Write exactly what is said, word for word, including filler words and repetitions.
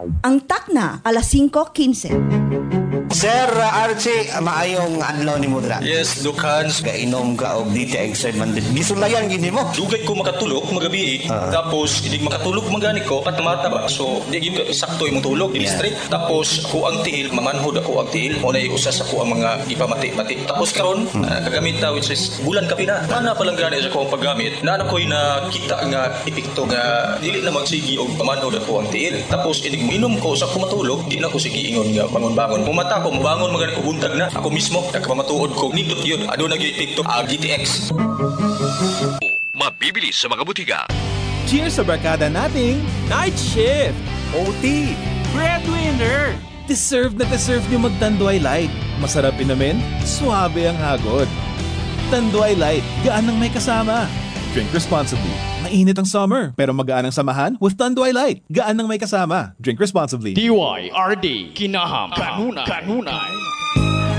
Ang takna, alas singko kinse. Sir Archie, maayong adlaw ni Mudra. Yes, Dukhan. Kainom ka og D T X man. Gisulayan gini mo. Dugay ko makatulog magabi. Uh. Tapos hindi makatulog magani ko pat mata ba. So di gyud sakto imong tulog, yeah. Straight. Tapos ko ang tiil, mamanhod ako ang tiil. Mo na usa sa ko ang mga gipamati-mati. Tapos karon hmm. uh, kagamit ta which is bulan ka pina. Ana pa lang gani sa ko ang paggamit. Na ano koy na kita nga epekto nga dili na magsigi og pamanhod ako ang tiil. Tapos inig minom ko sa ko matulog, di na ko sige ingon nga bangon-bangon. Pumata ko bangon magani ko buntag na. Ako mismo nagpamatuod ko nindot yun. Ado nag epekto ang D T X. Mabibili sa mga butika. Cheers sa barkada nating Night Shift, O T, Breadwinner. Deserve na deserve nyo mag-Tanduay Light. Masarap inumin, suabe ang hagod. Tanduay Light, gaan ng may kasama. Drink responsibly. Mainit ang summer, pero magaan ang samahan with Tanduay Light. Gaan ng may kasama. Drink responsibly. D Y R D Kinaham Kanunay. Kanunay.